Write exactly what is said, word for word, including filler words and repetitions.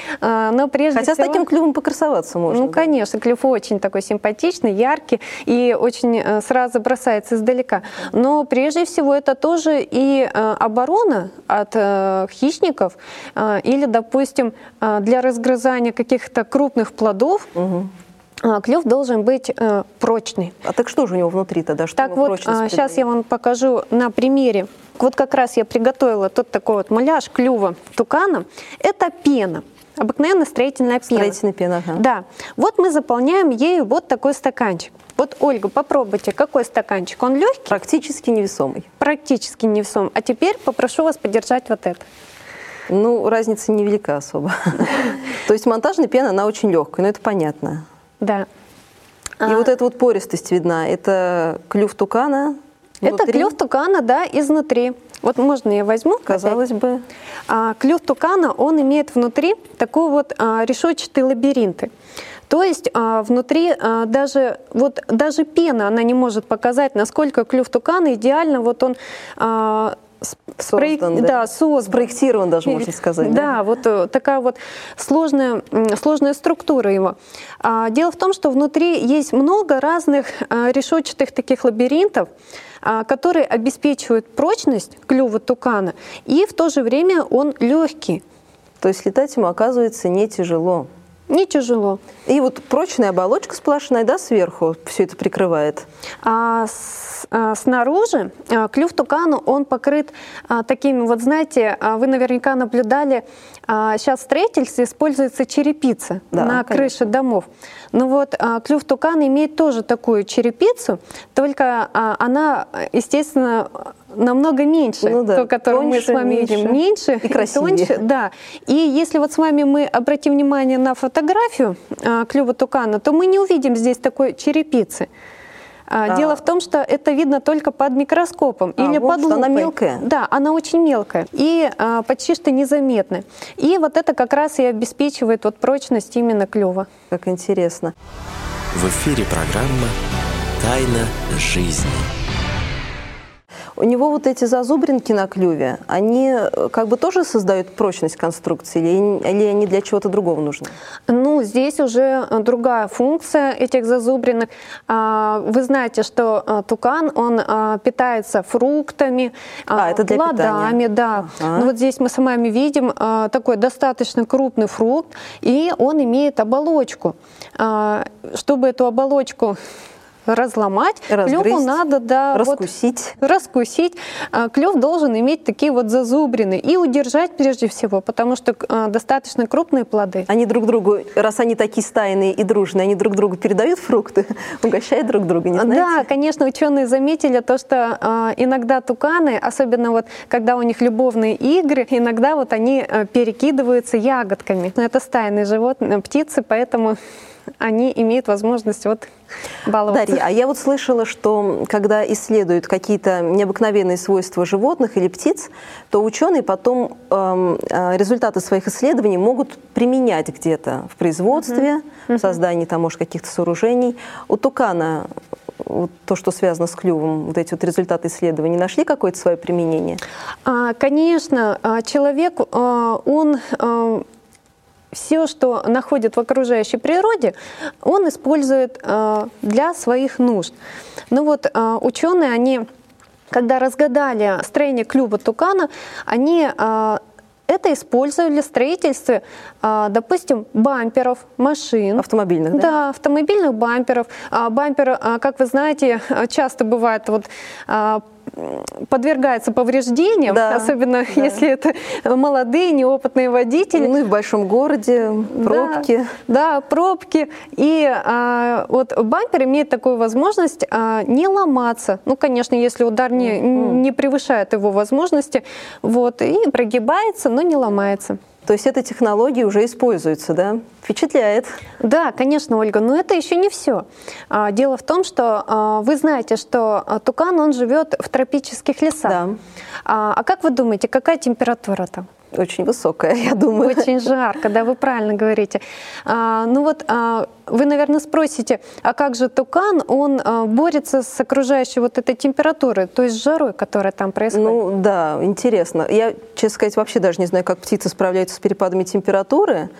Но прежде Хотя всего... с таким клювом покрасоваться можно. Ну, да? конечно, клюв очень такой симпатичный, яркий и очень сразу бросается издалека. Но прежде всего это тоже и оборона от хищников или, допустим, для разгрызания каких-то крупных плодов. Угу. Клюв должен быть э, прочный. А так что же у него внутри тогда? Что так вот, а, сейчас я вам покажу на примере. Вот как раз я приготовила тот такой вот муляж клюва тукана. Это пена, обыкновенная строительная пена. Строительная пена, ага. Да. Вот мы заполняем ею вот такой стаканчик. Вот, Ольга, попробуйте, какой стаканчик? Он легкий? Практически невесомый. Практически невесомый. А теперь попрошу вас подержать вот это. Ну, разница невелика особо. То есть монтажная пена, она очень легкая, но это понятно. Да. И а... вот эта вот пористость видна. Это клюв тукана внутри? Это клюв тукана, да, изнутри. Вот можно я возьму? Казалось опять. бы. А, клюв тукана, он имеет внутри такой вот а, решетчатые лабиринты. То есть а, внутри а, даже, вот, даже пена, она не может показать, насколько клюв тукана идеально, вот он... А, Создан, Спроек... да? Да, создан. Спроектирован даже, можно сказать. Да, да, вот такая вот сложная, сложная структура его. Дело в том, что внутри есть много разных решетчатых таких лабиринтов, которые обеспечивают прочность клюва тукана, и в то же время он легкий. То есть летать ему, оказывается, не тяжело. Не тяжело. И вот прочная оболочка сплошная, да, сверху все это прикрывает? А с, а, снаружи а, клюв тукана, он покрыт а, такими, вот знаете, а, вы наверняка наблюдали, а, сейчас в строительстве используется черепица, да, на конечно. крыше домов. Ну вот а, клюв тукана имеет тоже такую черепицу, только а, она, естественно, намного меньше, ну, да. то, которую мы с вами меньше, видим, меньше и красивее. Тоньше, да. И если вот с вами мы обратим внимание на фотографию а, клюва тукана, то мы не увидим здесь такой черепицы. А, Дело в том, что это видно только под микроскопом а, или вот под лупой. Она мелкая? Да, она очень мелкая и а, почти что незаметная. И вот это как раз и обеспечивает вот прочность именно клюва. Как интересно. В эфире программа «Тайна жизни». У него вот эти зазубринки на клюве, они как бы тоже создают прочность конструкции, или, или они для чего-то другого нужны? Ну, здесь уже другая функция этих зазубринок. Вы знаете, что тукан, он питается фруктами, а, это для плодами. Да. Ага. Ну, вот здесь мы с вами видим такой достаточно крупный фрукт, и он имеет оболочку. Чтобы эту оболочку разломать, разгрызть, клюву надо, да, раскусить. Вот, раскусить. Клюв должен иметь такие вот зазубрины и удержать прежде всего, потому что достаточно крупные плоды. Они друг другу, раз они такие стайные и дружные, они друг другу передают фрукты, угощают друг друга, не знаете? Да, конечно, ученые заметили то, что иногда туканы, особенно вот когда у них любовные игры, иногда вот они перекидываются ягодками. Это стайные животные, птицы, поэтому они имеют возможность вот баловаться. Дарья, а я вот слышала, что когда исследуют какие-то необыкновенные свойства животных или птиц, то ученые потом э, результаты своих исследований могут применять где-то в производстве, uh-huh. в создании там, может, каких-то сооружений. У тукана вот то, что связано с клювом, вот эти вот результаты исследований, нашли какое-то свое применение? А, конечно, человек, он... все, что находит в окружающей природе, он использует э, для своих нужд. Ну вот э, ученые, они, когда разгадали строение клюва тукана, они э, это использовали в строительстве, э, допустим, бамперов, машин. Автомобильных, да? Да, автомобильных бамперов. А бампер, как вы знаете, часто бывает вот... подвергается повреждениям, да, особенно да. если это молодые, неопытные водители. Ну и в большом городе, пробки. Да, да пробки. И а, вот бампер имеет такую возможность а, не ломаться. Ну, конечно, если удар не, mm-hmm. не превышает его возможности, вот, и прогибается, но не ломается. То есть эта технология уже используется, да? Впечатляет. Да, конечно, Ольга, но это еще не все. Дело в том, что вы знаете, что тукан, он живет в тропических лесах. Да. А как вы думаете, какая температура там? Очень высокая, я думаю. Очень жарко, да, вы правильно говорите. А, ну вот а, вы, наверное, спросите, а как же тукан, он а, борется с окружающей вот этой температурой, то есть с жарой, которая там происходит? Ну да, интересно. Я, честно сказать, вообще даже не знаю, как птицы справляются с перепадами температуры.